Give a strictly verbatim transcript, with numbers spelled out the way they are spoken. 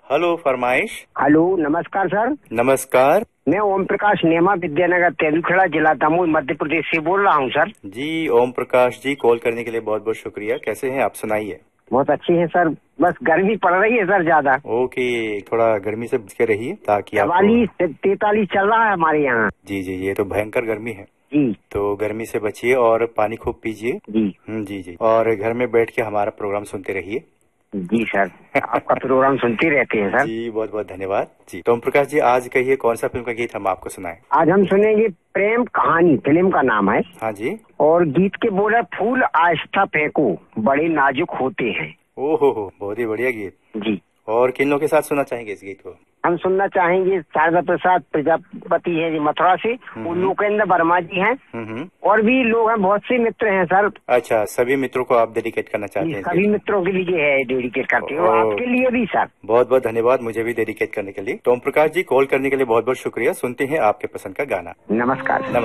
Hello फरमाइश। Hello, नमस्कार sir. नमस्कार। मैं ओम प्रकाश नेमा विद्यानगर तेंदुखेड़ा जिला दमोह मध्य प्रदेश से बोल रहा हूँ सर। जी ओम प्रकाश जी, कॉल करने के लिए बहुत बहुत शुक्रिया। कैसे हैं आप, सुनाइए। बहुत अच्छी है सर, बस गर्मी पड़ रही है सर ज्यादा। ओके, थोड़ा गर्मी से बच के रहिए ताकि आप चवालीस तैतालीस चल रहा है हमारे यहाँ। जी जी, ये तो भयंकर गर्मी है जी, तो गर्मी से बचिए और पानी खूब पीजिए। जी जी जी, और घर में बैठ के हमारा प्रोग्राम सुनते रहिए। जी सर, आपका प्रोग्राम सुनते रहते हैं सर। जी बहुत बहुत धन्यवाद जी। तो ओम प्रकाश जी, आज कहिए कौन सा फिल्म का गीत हम आपको सुनाएं। आज हम सुनेंगे प्रेम कहानी, फिल्म का नाम है। हाँ जी। और गीत के बोल है फूल आस्था फेंको बड़े नाजुक होते हैं। ओहो हो, बहुत ही बढ़िया गीत। जी, और किन लोगों के साथ सुनना चाहेंगे इस गीत को? हम सुनना चाहेंगे शारदा प्रसाद प्रजापति है जी मथुरा से, लोकेंद्र वर्मा जी हैं, और भी लोग हैं, बहुत से मित्र हैं सर। अच्छा, सभी मित्रों को आप डेडिकेट करना चाहते हैं? सभी मित्रों के लिए है डेडिकेट करते हैं, आपके लिए भी सर। बहुत बहुत धन्यवाद मुझे भी डेडिकेट करने के लिए। तो ओम प्रकाश जी, कॉल करने के लिए बहुत बहुत शुक्रिया। सुनते हैं आपके पसंद का गाना। नमस्कार। नमस्कार।